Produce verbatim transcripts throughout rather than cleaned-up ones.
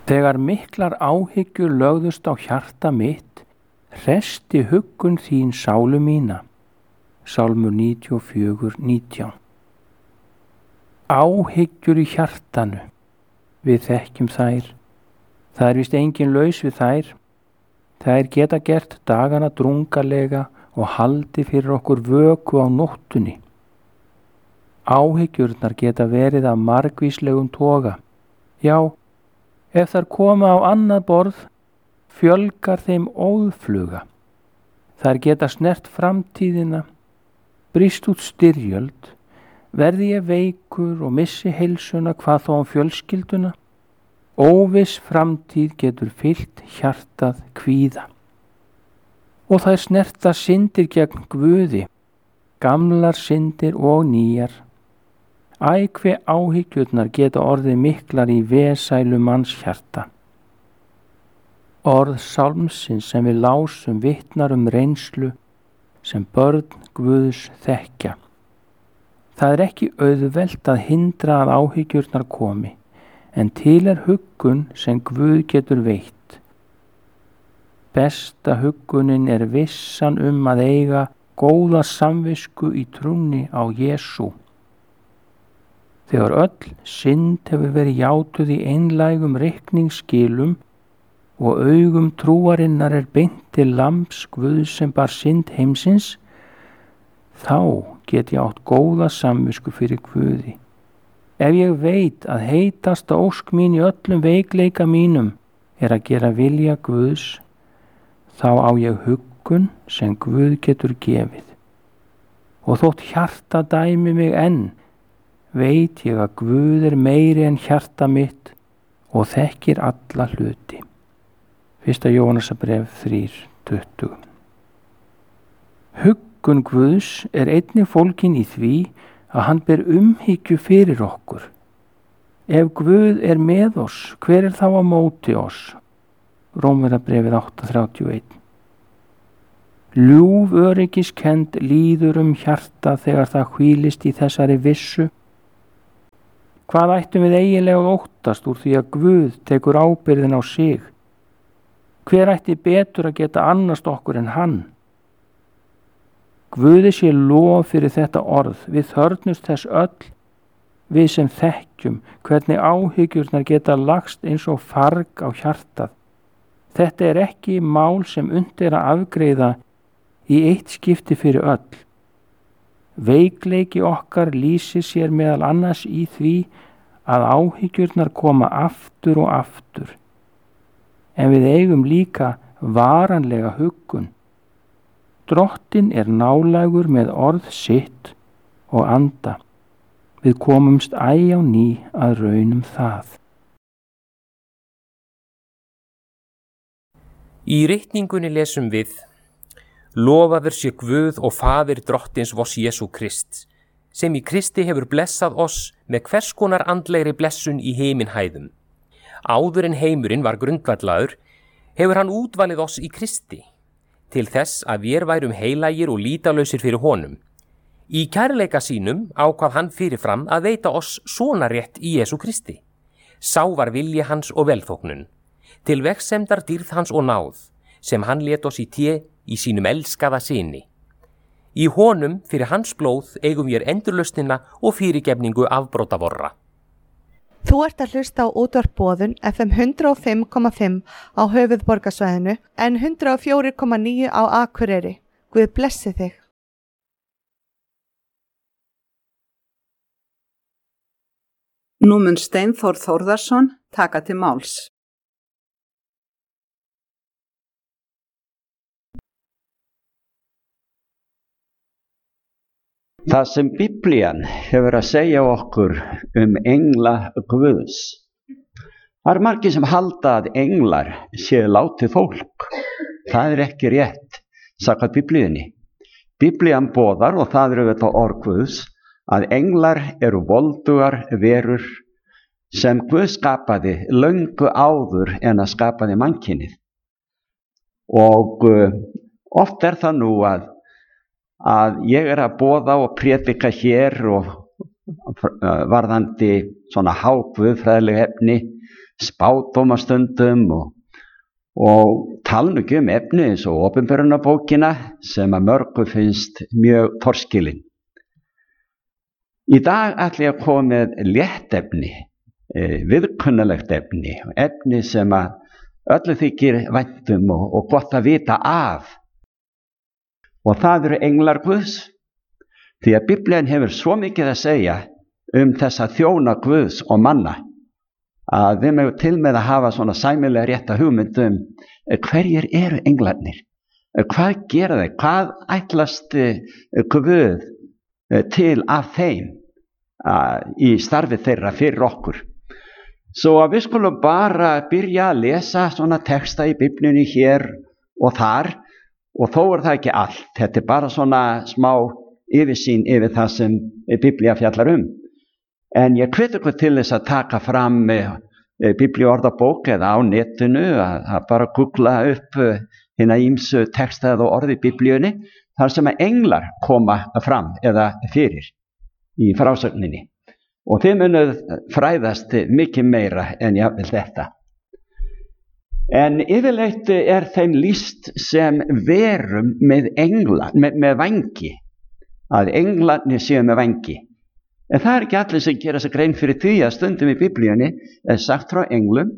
Þegar miklar áhyggjur lögðust á hjarta mitt, hresti huggun þín sálu mína. Sálmur níutíu og fjögur, nítján. Áhyggjur í hjartanu, við þekkjum þær. Það er víst engin laus við þær. Þær geta gert dagana drungalega og haldi fyrir okkur vöku á nóttunni. Áhyggjurnar geta verið af margvíslegum toga. Já, ef þær koma á annað borð, fjölgar þeim óðfluga. Þær geta snert framtíðina, brýst út styrjöld, verði ég veikur og missi heilsuna, hvað þó um fjölskylduna. Óviss framtíð getur fyllt hjartað kvíða. Og þær snerta syndir gegn Guði, gamlar syndir og nýjar. Æ, hve áhyggjurnar geta orðið miklar í vesælu manns hjarta. Orð sálmsins sem við lásum vitnar um reynslu sem börn Guðs þekkja. Það er ekki auðvelt að hindra að áhyggjurnar komi, en til er huggun sem Guð getur veitt. Besta huggunin er vissan um að eiga góða samvisku í trúnni á Jesú. Þegar öll synd hefur verið játuð í einlægum reikningsskilum og augum trúarinnar er beint til lambs Guðs sem bar synd heimsins, þá get ég átt góða samvisku fyrir Guði. Ef ég veit að heitasta ósk mín í öllum veikleika mínum er að gera vilja Guðs, þá á ég huggun sem Guð getur gefið. Og þótt hjarta dæmi mig enn, veit ég að Guð er meiri en hjarta mitt og þekkir alla hluti. Fyrsta Jóhannesarbréf þrjú, tuttugu. Huggun Guðs er einnig fólgin í því að hann ber umhyggju fyrir okkur. Ef Guð er með oss, hver er þá á móti oss? Rómverjabréfið átta, þrjátíu og eitt. Ljúf öryggiskend líður um hjarta þegar það hvílist í þessari vissu. Hvað ættum við eiginlega að óttast úr því að Guð tekur ábyrgðin á sig? Hver ætti betur að geta annast okkur en hann? Guði sé lof fyrir þetta orð, við þörfnumst þess öll, við sem þekkjum hvernig áhyggjurnar geta lagst eins og farg á hjartað. Þetta er ekki mál sem unnt er að afgreiða í eitt skipti fyrir öll. Veikleiki okkar lýsir sér meðal annars í því að áhyggjurnar koma aftur og aftur. En við eigum líka varanlega huggun. Drottinn er nálægur með orð sitt og anda. Við komumst æ á ný að raunum það. Í ritningunni lesum við: Lofaður sé Guð og Faðir drottins voss Jesú Krist, sem í Kristi hefur blessað oss með hvers konar andlegri blessun í himinhæðum. Áður en heimurinn var grundvallaður, hefur hann útvalið oss í Kristi, til þess að vér værum heilagir og lýtalausir fyrir honum. Í kærleika sínum ákvað hann fyrirfram að veita oss sonarétt í Jesú Kristi. Sá var vilji hans og velþóknun, til vegsemdar dýrð hans og náð, sem hann lét oss í té í sínum elskaða syni. Í honum fyrir hans blóð eigum vér endurlausnina og fyrirgefningu afbrota vorra. Þú ert að hlusta á útvarpboðun F M hundrað og fimm komma fimm á höfuðborgarsvæðinu en hundrað og fjögur komma níu á Akureyri. Guð blessi þig. Nú mun Steinþór Þórðarson taka til máls. Það sem Biblían hefur að segja okkur um engla Guðs. Það er margir sem halda að englar séu látið fólk. Það er ekki rétt, samkvæmt Biblíunni. Biblían boðar, og það eru þetta orð Guðs, að englar eru voldugar verur sem Guð skapaði löngu áður en að skapaði mannkynið. Og uh, oft er það nú að að ég er að boða og prédika hér og, varðandi svona háguðfræðileg efni, spádómastundum og, og tala nú ekki um efni eins og opinberunarbókina sem að mörgu finnst mjög torskilin. Í dag ætla ég að koma með létt efni, viðkunnalegt efni, efni sem að öllu þykir væntum og, og gott að vita af. Og það eru englar Guðs, því að Biblían hefur svo mikið að segja um þessa þjóna Guðs og manna, að við megum til með að hafa svona sæmilega rétta hugmyndum hverjir eru englarnir, hvað gera þeir, hvað ætlast Guð til af þeim í starfi þeirra fyrir okkur. Svo að við skulum bara byrja að lesa svona texta í Biblíunni hér og þar, og þó er það ekki allt. Þetta er bara svona smá yfirsýn yfir það sem Biblía fjallar um. En ég hvet ykkur til þess að taka fram Biblíuorðabók eða á netinu, að, að bara googla upp hina ýmsu texta eða orði í Biblíunni, þar sem að englar koma fram eða fyrir í frásögninni. Og þið munuð fræðast mikið meira en jafnvel þetta. En yfirleitt er þeim lýst sem verum með engla, með, með vangi, að englarnir séu með vangi. En það er ekki allir sem gera sig grein fyrir því að stundum í Biblíunni er sagt frá englum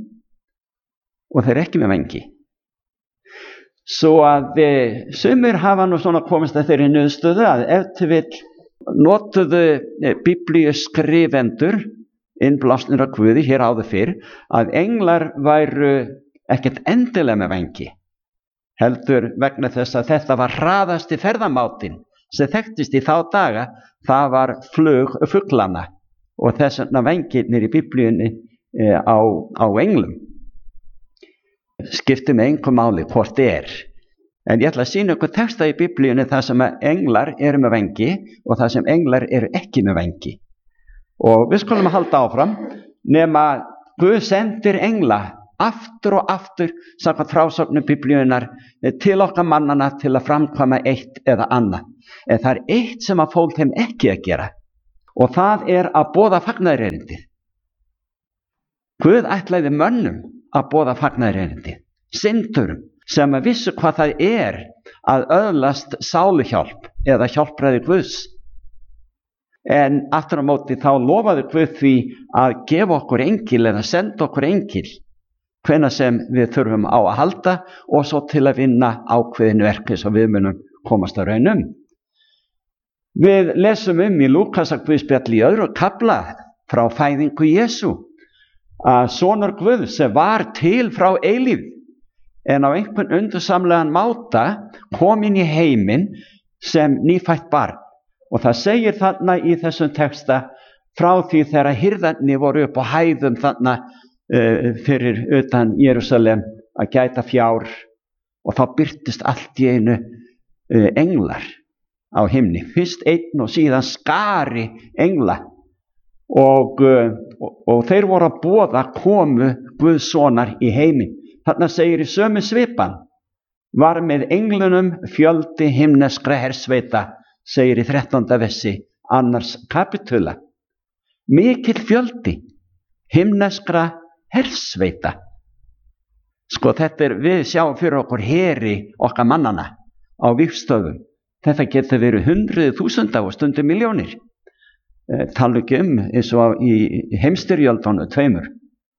og þeir eru ekki með vangi. Svo að e, sumir hafa nú svona komist að þeirri niðurstöðu að ef til vill notuðu Biblíu skrifendur innblásnir af Guði hér áður fyrr að englar væru ekkert endilega með vangi, heldur vegna þess að þetta var hraðasti ferðamátin sem þekktist í þá daga, það var flug fuglana og þess vegna vangirnir í Biblíunni á, á englum. Skiptir með engu máli hvort er. En ég ætla að sýna ykkur texta í Biblíunni það sem englar eru með vangi og það sem englar eru ekki með vangi. Og við skulum að halda áfram nema Guð sendir engla aftur og aftur samkvæmt frásögnum Biblíunnar til okkar mannana til að framkvæma eitt eða annað. En það er eitt sem að fól þeim ekki að gera og það er að boða fagnaðarerindið. Guð ætlaði mönnum að boða fagnaðarerindið, syndurum sem að vissu hvað það er að öðlast sáluhjálp eða hjálpræði Guðs. En aftur á móti þá lofaði Guð því að gefa okkur engil eða senda okkur engil hvenær sem við þurfum á að halda og svo til að vinna ákveðinu verki sem við munum komast að raunum. Við lesum um í Lúkasarguðspjalli í öðru kafla frá fæðingu Jesú að sonur Guð sem var til frá eilífð en á einhvern undursamlegan máta kom inn í heiminn sem nýfætt barn. Og það segir þarna í þessum texta frá því þegar hirðarnir voru upp á hæðum þarna uh, fyrir utan Jerúsalem að gæta fjár og þá birtist allt í einu uh, englar á himni. Fyrst einn og síðan skari engla og, uh, og, og þeir voru að boða komu Guðs sonar í heiminn. Þarna segir í sömu svipan var með englunum fjöldi himneskra hersveita, segir í þrettánda versi annars kapitula. Mikill fjöldi himneskra hersveita. Sko þetta er, við sjáum fyrir okkur heri okkar mannana á vígstöðum. Þetta getur verið hundruð þúsunda og stundum miljónir. E, tala ekki um eins og í heimstyrjöldunum tveimur.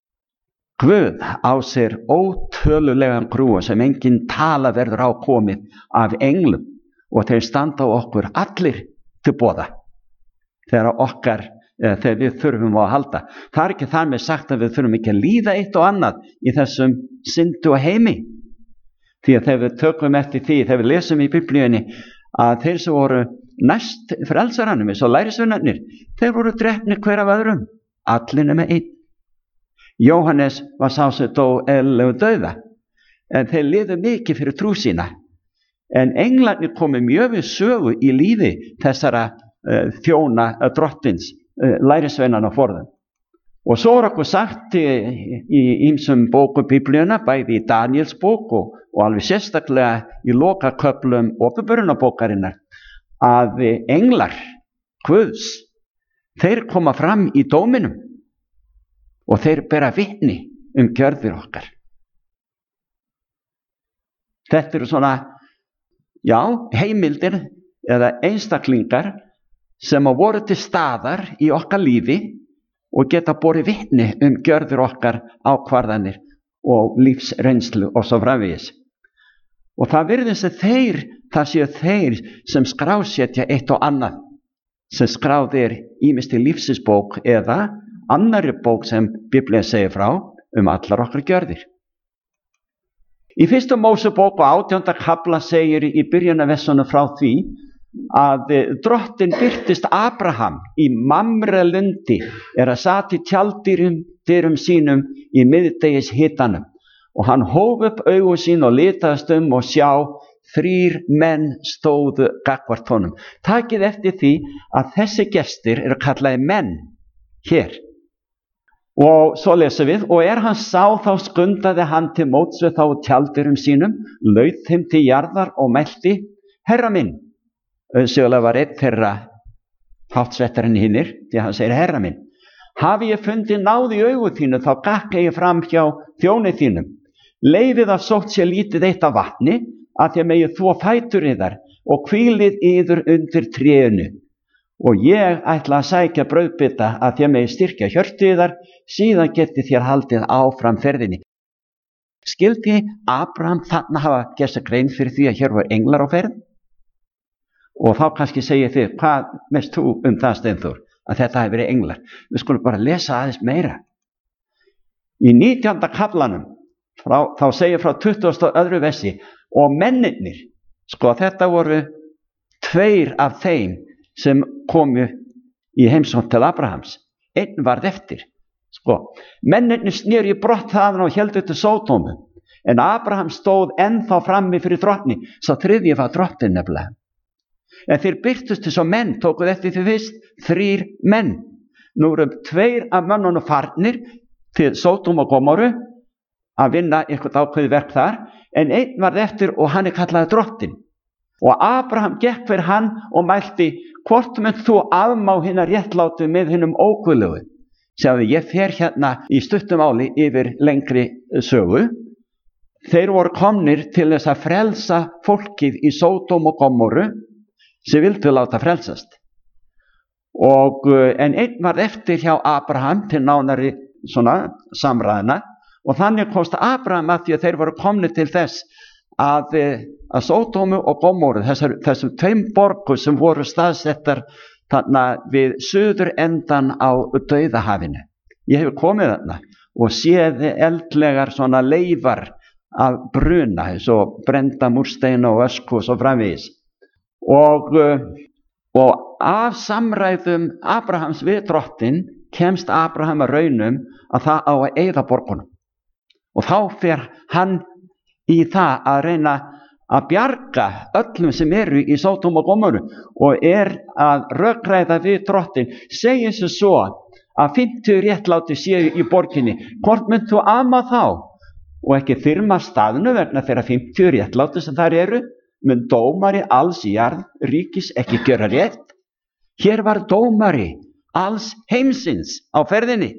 Guð á sér ótölulegan grúa sem engin tala verður á komið af englum og þeir standa á okkur allir til boða þegar okkar, eða, þegar við þurfum á að halda. Það er ekki þar með sagt að við þurfum ekki að líða eitt og annað í þessum syndu og heimi. Því að þegar við tökum eftir því, þegar við lesum í Biblíunni að þeir sem voru næst frelsaranum eins og lærisveinarnir, þeir voru drepnir hver af öðrum, allir nema einn. Jóhannes var sá sem dó eðlilegu dauða, en þeir liðu mikið fyrir trú sína. En englarnir komu mjög við sögu í lífi þessara uh, þjóna uh, drottins, uh, lærisveinana forðum. Og svo er okkur sagt í ýmsum bókum Biblíuna, bæði í Daniels bók og, og alveg sérstaklega í lokaköflum Opinberunarbókarinnar, að englar Guðs þeir koma fram í dóminum og þeir bera vitni um gjörðir okkar. Þetta eru svona, já, heimildir eða einstaklingar sem að voru til staðar í okkar lífi og geta borið vitni um gjörðir okkar, ákvarðanir og lífsreynslu og svo framvegis. Og það virðist að þeir, það séu þeir sem skrásetja eitt og annað, sem skráðir ýmist í lífsins-bók eða annarri bók sem Biblían segir frá um allar okkar gjörðir. Í fyrstu Mósebók og átjánda kafla segir í byrjunarversunum frá því að drottinn birtist Abraham í Mamre-lundi er að sat í tjalddyrum dyrum sínum í miðdegis hitanum og hann hóf upp augu sín og litaðist um og sjá þrír menn stóðu gagnvart honum. Takið eftir því að þessi gestir eru kallaði menn hér. Og svo lesum við, og er hann sá þá skundaði hann til móts við þá tjalddyrum sínum, laut þeim til jarðar og melti, herra minn. Auðsögulega var einn þeirra hátsettarinn hinnir, því hann segir herra minn. Hafi ég fundið náð í augu þínu, þá gakka ég fram hjá þjóni þínum. Leifið að sótt sér lítið eitt af vatni, að þér megið þvo fætur yðar og hvílið yður undir trénu. Og ég ætla að sækja brauðbita að þér megið styrkja hjörtu yðar, síðan geti þér haldið áfram ferðinni. Skildi Abraham þarna hafa gert sér grein fyrir því að hér var englar á ferð? Og þá kannski segir þið, hvað veist þú um það, Steinþór, að þetta hefur verið englar? Við skulum bara lesa aðeins meira. Í nítjánda kaflanum, frá, þá segir frá tuttugasta og öðru versi, og mennirnir, sko þetta voru tveir af þeim sem komu í heimsókn til Abrahams. Einn varð eftir. Sko, mennirnir snéru í brott þaðan og héldu til Sódómu, en Abraham stóð ennþá frammi fyrir drottni, sá þriðji var drottin nefnilega. En þeir birtust þess að menn, tókuð eftir því fyrst, þrír menn. Nú eru tveir af mönnunum farnir til Sódómu og Gómoru að vinna eitthvað ákveði verk þar, en einn varð eftir og hann er kallaði drottin. Og Abraham gekk fyrir hann og mælti, hvort mynd þú afmá hinna réttlátu með hinnum óguðlegu? Sjáðu, ég fer hérna í stuttum áli yfir lengri sögu. Þeir voru komnir til þess að frelsa fólkið í Sódóm og Gómoru sem vildu láta frelsast. Og, en einn var eftir hjá Abraham til nánari svona samræðina og þannig komst Abraham að því að þeir voru komnir til þess að, að Sódómu og Gómoru, þessar, þessum tveim borgu sem voru staðsettar þarna við suður endan á Dauðahafinu. Ég hef komið þarna og séð eldlegar svona leifar af bruna, svo brenda múrsteina og ösku og svo framvegis. Og, og af samræðum Abrahams við drottin kemst Abraham að raunum að það á að eyða borgunum. Og þá fer hann í það að reyna að bjarga öllum sem eru í Sódóm og Gómoru og er að rökræða við drottin, segir sem svo að fimmtíu réttláti séu í borginni, hvort mynd þú ama þá og ekki þyrma staðinu vegna þeirra fimmtíu réttláti sem þar eru, mun dómari alls í jarð ríkis ekki gera rétt. Hér var dómari alls heimsins á ferðinni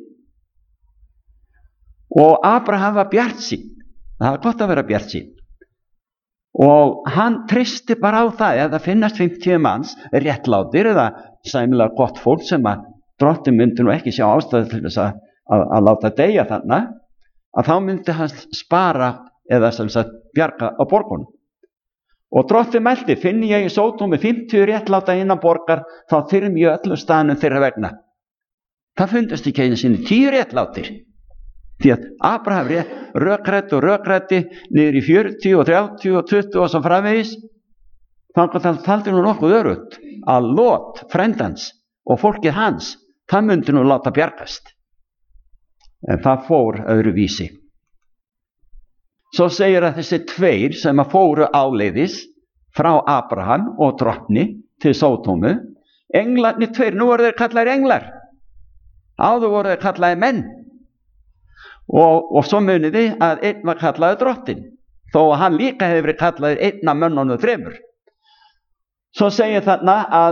og Abraham var bjartsýnn. Það var gott að vera bjartsýnn. Og hann treysti bara á það að það finnast fimmtíu manns réttlátir eða sæmilega gott fólk sem að drottin myndi nú ekki sjá ástæðu til þess að, að, að láta deyja þarna, að þá myndi hann spara eða sem sagt bjarga á borgunum. Og drottin mælti, finn ég í Sódómu fimmtíu réttláta innan borgar, þá þyrm ég öllum staðnum þeirra vegna. Það fundast ekki einu sinni tíu réttlátir. Því að Abraham rökrætti og rökrætti niður í fjörutíu og þrjátíu og tuttugu og svo framvegis. Þannig að taldi nú nokkuð örugt að Lot, frendans og fólkið hans, það myndi nú láta bjargast. En það fór öðru vísi. Svo segir að þessi tveir sem að fóru áleiðis frá Abraham og drottni til Sódómu, englarnir tveir, nú voru þeir kallaðir englar. Áður voru þeir kallaðir menn. Og, og svo muniði að einn var kallaður drottin, þó að hann líka hefur verið kallaður einn af mönnunum þremur. Svo segir þarna að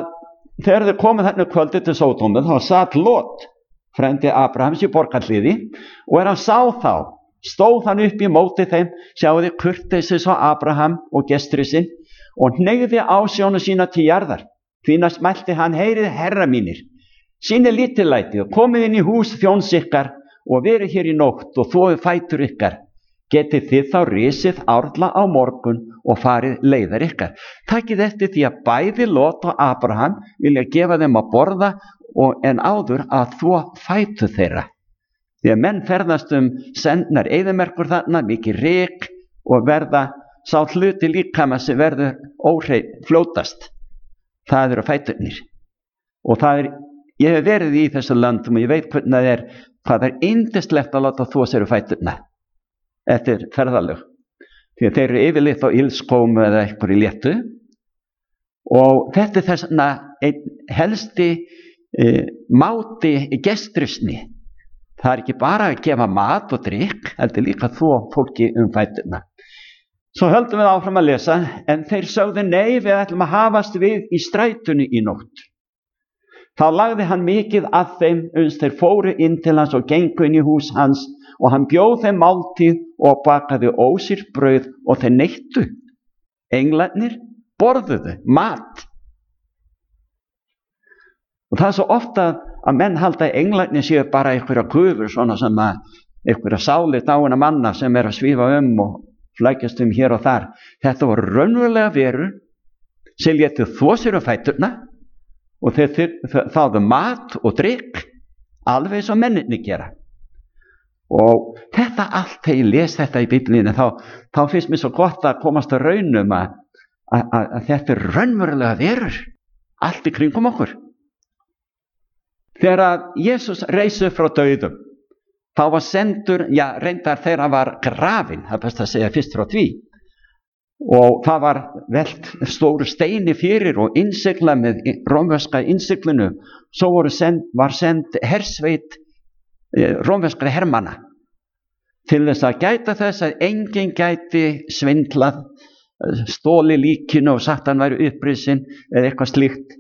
þegar þau komið þarna kvöldið til Sódómu, þá satt Lot, frendi Abrahams, í borgarhliði, og er hann sá þá, stóð hann upp í móti þeim, sjáðu þið kurteisis á Abraham og gestri sinn, og hneigði ásjónu sína til jarðar. Því næst mælti hann, heyrið herra mínir, sýnið lítillæti og komið inn í hús þjóns ykkar og verið hér í nótt og þvoið fætur ykkar. Getið þið þá risið árla á morgun og farið leiðar ykkar. Takið eftir því að bæði Lot og Abraham vilja gefa þeim að borða og en áður að þvo fætur þeirra. Því að menn ferðast um sendnar eyðimerkur þarna, mikið ryk og verða sá hluti líkama sem verður óhreinn fljótast. Það eru fæturnir. Og það er, ég hef verið í þessu landum og ég veit hvernig það er, hvað er yndislegt að láta þvo sér fæturna eftir ferðalög. Því að þeir eru yfirleitt á ilskómu eða eitthvað í léttu. Og þetta er þessna einn helsti e, máti gestrisni. Það er ekki bara að gefa mat og drykk, heldur líka þvo fólki um fæturna. Svo höldum við áfram að lesa, en þeir sögðu nei, við ætlum að hafast við í strætunni í nótt. Þá lagði hann mikið að þeim, uns þeir fóru inn til hans og gengu inn í hús hans, og hann bjóð þeim máltíð og bakaði ósýrt brauð og þeir neittu. Englarnir borðuðu mat. Og það er svo ofta að menn halda að englarnir séu bara einhverja gufur, svona sem að einhverja sálir dáina manna sem er að svífa um og flækjast um hér og þar. Þetta voru raunverulega verur sem létu þvo sér um fæturna og þeir þáðu mat og drykk alveg eins og menninni gera. Og þetta allt, þegar ég les þetta í Biblíunni, þá, þá finnst mér svo gott að komast að raunum að, að, að, að þetta er raunverulega verur allt í kringum okkur. Þegar að Jesús reis upp frá dauðum, þá var sendur, já reyndar þegar hann var grafinn, það er best að segja fyrst frá því, og það var velt stóru steini fyrir og innsigla með rómverska innsiglinu. Svo voru send, var send hersveit rómverskra hermanna til þess að gæta þess að enginn gæti svindlað, stóli líkinu og sagt hann væri upprisinn eða eitthvað slíkt.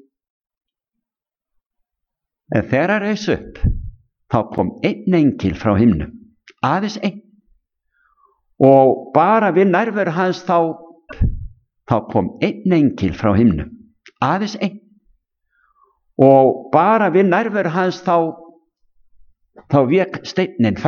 En þegar hann reis upp, þá kom einn engil frá himnum, aðeins einn, og bara við nærveru hans þá, þá kom einn engil frá himnum, aðeins einn, og bara við nærveru hans þá, þá vék steinninn frá.